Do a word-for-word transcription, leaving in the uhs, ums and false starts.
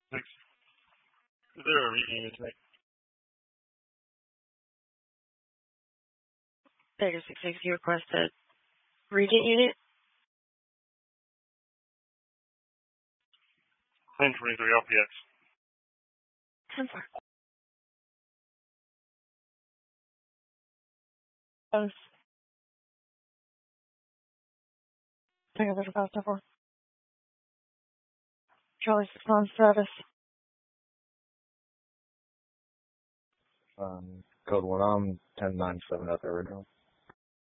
Six. Is there a reading unit tonight? Tiger six six, you requested Regent unit. ten twenty-three L P X. ten four. Close. Tiger Visual Pass ten four. Charlie six nine service. Um, code one, I'm ten nine seven at the original.